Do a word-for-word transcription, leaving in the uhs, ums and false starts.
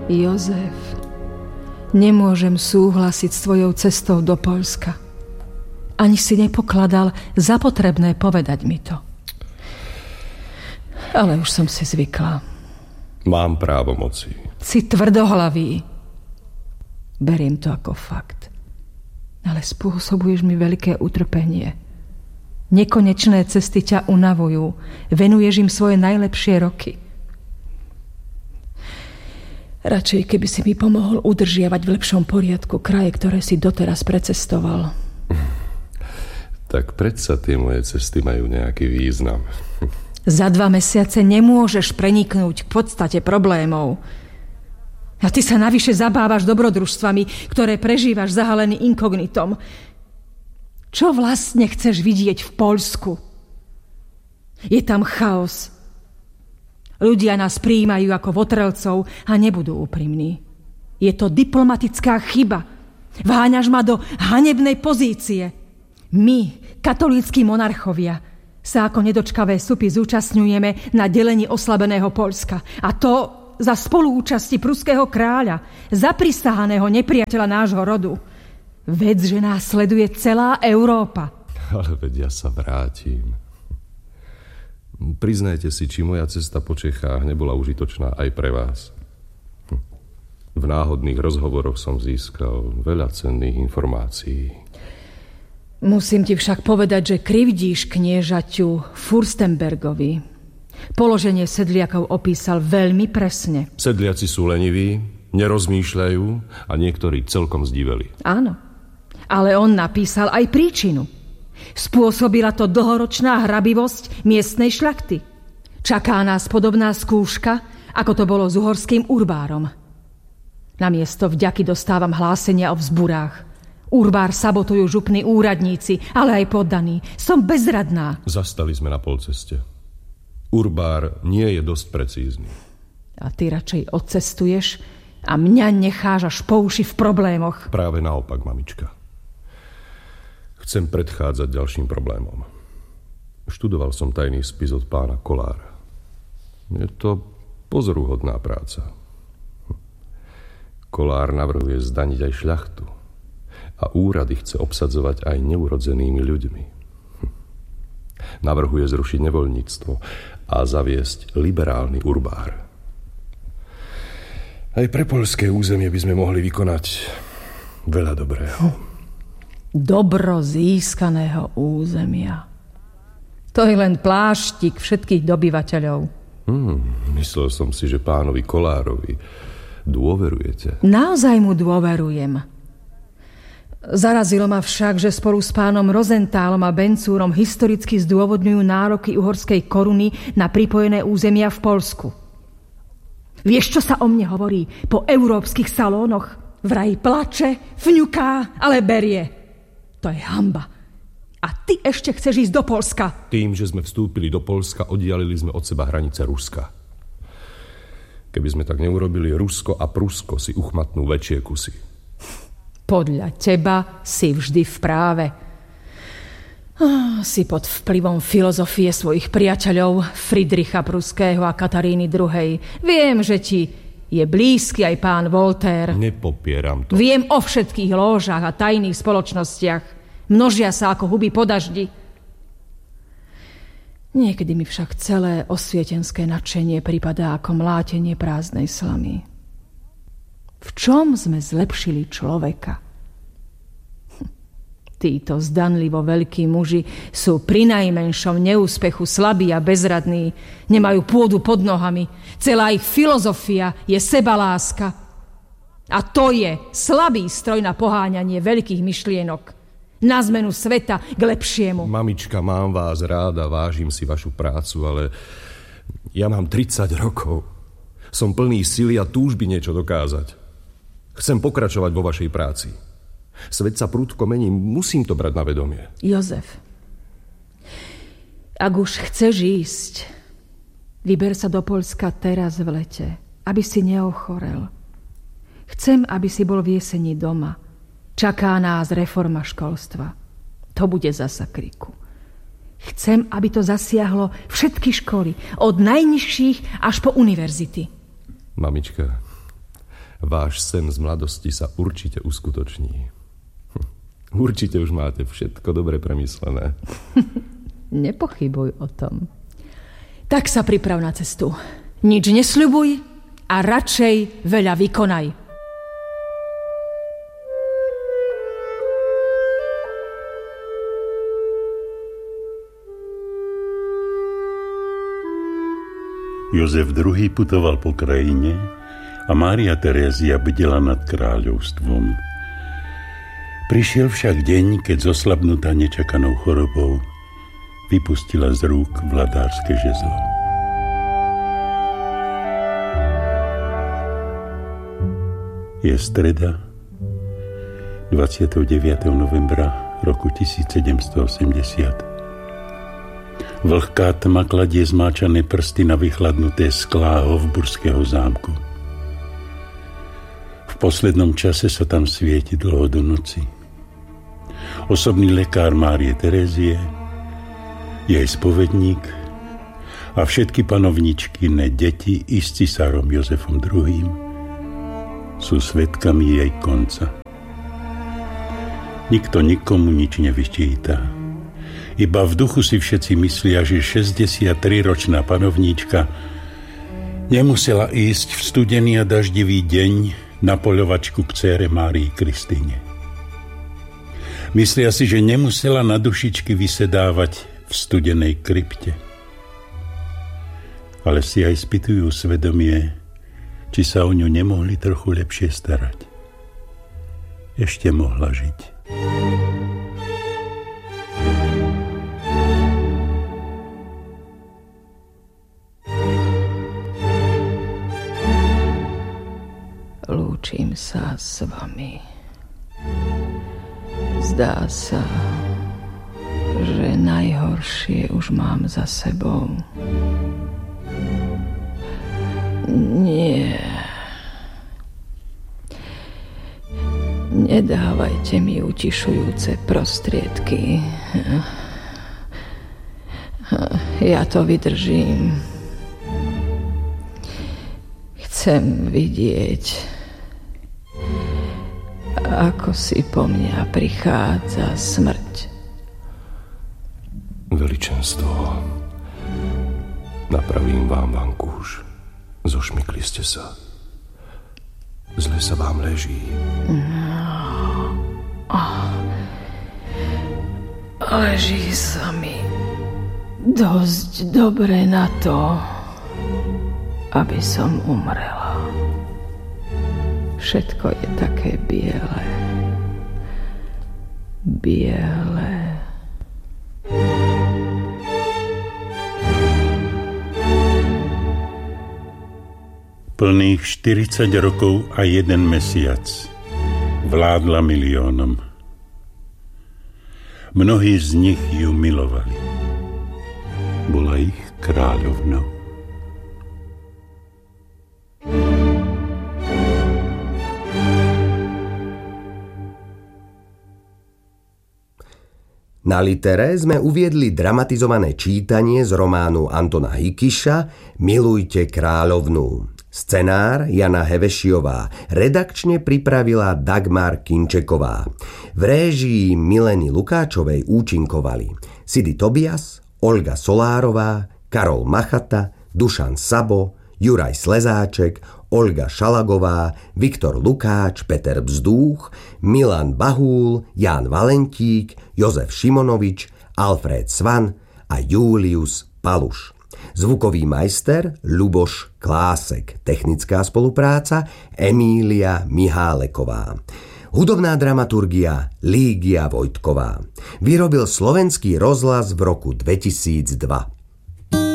Jozef, nemôžem súhlasiť s tvojou cestou do Poľska. Ani si nepokladal za potrebné povedať mi to. Ale už som si zvykla. Mám právomoci. Si tvrdohlavý. Beriem to ako fakt. Ale spôsobuješ mi veľké utrpenie. Nekonečné cesty ťa unavujú. Venuješ im svoje najlepšie roky. Radšej, keby si mi pomohol udržiavať v lepšom poriadku kraje, ktoré si doteraz precestoval. Tak predsa tie moje cesty majú nejaký význam. Za dva mesiace nemôžeš preniknúť k podstate problémov. A ty sa navyše zabávaš dobrodružstvami, ktoré prežívaš zahalený inkognitom. Čo vlastne chceš vidieť v Poľsku? Je tam chaos. Ľudia nás prijímajú ako votrelcov a nebudú úprimní. Je to diplomatická chyba. Vháňaš ma do hanebnej pozície. My, katolícki monarchovia, sa ako nedočkavé supy zúčastňujeme na delení oslabeného Poľska. A to za spoluúčasti pruského kráľa, zaprisahaného nepriateľa nášho rodu. Vec, že nás sleduje celá Európa. Ale veď ja sa vrátim. Priznajte si, či moja cesta po Čechách nebola užitočná aj pre vás. V náhodných rozhovoroch som získal veľa cenných informácií. Musím ti však povedať, že krivdíš kniežaťu Furstenbergovi. Položenie sedliakov opísal veľmi presne. Sedliaci sú leniví, nerozmýšľajú a niektorí celkom zdiveli. Áno, ale on napísal aj príčinu. Spôsobila to dlhoročná hrabivosť miestnej šľachty. Čaká nás podobná skúška, ako to bolo s uhorským urbárom. Namiesto vďaky dostávam hlásenia o vzburách. Urbár sabotujú župní úradníci, ale aj poddaní. Som bezradná. Zastali sme na polceste. Urbár nie je dosť precízny. A ty radšej odcestuješ a mňa necháš až po uši v problémoch. Práve naopak, mamička. Chcem predchádzať ďalším problémom. Študoval som tajný spis od pána Kolára. Je to pozoruhodná práca. Kolár navrhuje zdaniť aj šľachtu. A úrady chce obsadzovať aj neurodzenými ľuďmi. Navrhuje zrušiť nevoľníctvo a zaviesť liberálny urbár. Aj pre poľské územie by sme mohli vykonať veľa dobrého. Dobro získaného územia. To je len pláštik všetkých dobyvateľov. Hmm, myslel som si, že pánovi Kolárovi dôverujete. Naozaj mu dôverujem. Zarazilo ma však, že spolu s pánom Rosenthalom a Bencúrom historicky zdôvodňujú nároky uhorskej koruny na pripojené územia v Poľsku. Vieš, čo sa o mne hovorí po európskych salónoch? Vraj plače, fňuká, ale berie. To je hanba. A ty ešte chceš ísť do Poľska? Tým, že sme vstúpili do Poľska, oddialili sme od seba hranice Ruska. Keby sme tak neurobili, Rusko a Prusko si uchmatnú väčšie kusy. Podľa teba si vždy v práve. Oh, si pod vplyvom filozofie svojich priateľov Friedricha Pruského a Kataríny druhej. Viem, že ti je blízky aj pán Voltaire. Nepopieram to. Viem o všetkých lóžach a tajných spoločnostiach. Množia sa ako huby po daždi. Niekedy mi však celé osvietenské nadšenie pripadá ako mlátenie prázdnej slamy. V čom sme zlepšili človeka? Títo zdanlivo veľkí muži sú prinajmenšom neúspechu slabí a bezradní, nemajú pôdu pod nohami. Celá ich filozofia je sebaláska. A to je slabý stroj na poháňanie veľkých myšlienok. Na zmenu sveta k lepšiemu. Mamička, mám vás ráda, vážim si vašu prácu, ale ja mám tridsať rokov. Som plný sily a túžby niečo dokázať. Chcem pokračovať vo vašej práci. Svet sa prudko mení, musím to brať na vedomie. Jozef, ak už chceš ísť, vyber sa do Poľska teraz v lete, aby si neochorel. Chcem, aby si bol v jeseni doma. Čaká nás reforma školstva. To bude zasa kriku. Chcem, aby to zasiahlo všetky školy, od najnižších až po univerzity. Mamička, váš sen z mladosti sa určite uskutoční. Určite už máte všetko dobre premyslené. Nepochybuj o tom. Tak sa priprav na cestu. Nič nesľubuj a radšej veľa vykonaj. Jozef druhý. putoval po krajine a Mária Terézia bdela nad kráľovstvom. Prišiel však deň, keď zoslabnutá nečakanou chorobou vypustila z rúk vladárske žezlo. Je streda dvadsiateho deviateho novembra roku tisícsedemstoosemdesiat. Vlhká tma kladie zmáčané prsty na vychladnuté sklá Hofburského zámku. V poslednom čase sa tam svieti dlho do noci. Osobný lekár Márie Terézie, jej spovedník a všetky panovničkine deti i s cisárom Jozefom druhým. sú svedkami jej konca. Nikto nikomu nič nevyčíta. Iba v duchu si všetci myslia, že šesťdesiattriročná panovníčka nemusela ísť v studený a daždivý deň na poľovačku k dcére Márii Kristýne. Myslia si, že nemusela na dušičky vysedávať v studenej krypte. Ale si aj spýtujú svedomie, či sa o ňu nemohli trochu lepšie starať. Ešte mohla žiť. Lúčim sa s vami. Zdá sa, že najhoršie už mám za sebou. Nie. Nedávajte mi utišujúce prostriedky. Ja to vydržím. Chcem vidieť, ako si po mňa prichádza smrť. Veličenstvo, napravím vám vankúš. Zošmykli ste sa. Zle sa vám leží. Leží sa mi dosť dobre na to, aby som umrela. Všetko je také biele. Biele. Plných štyridsať rokov a jeden mesiac vládla miliónom. Mnohí z nich ju milovali. Bola ich kráľovnou. Na litere sme uviedli dramatizované čítanie z románu Antona Hikiša Milujte kráľovnú. Scenár Jana Hevešiová, redakčne pripravila Dagmar Kinčeková. V réžii Mileny Lukáčovej účinkovali Sidy Tobias, Olga Solárová, Karol Machata, Dušan Sabo, Juraj Slezáček, Olga Šalagová, Viktor Lukáč, Peter Bzdúch, Milan Bahúl, Ján Valentík, Jozef Šimonovič, Alfred Svan a Július Paluš. Zvukový majster Ľuboš Klásek, technická spolupráca Emília Miháleková. Hudobná dramaturgia Lígia Vojtková. Vyrobil Slovenský rozhlas v roku dvetisícdva.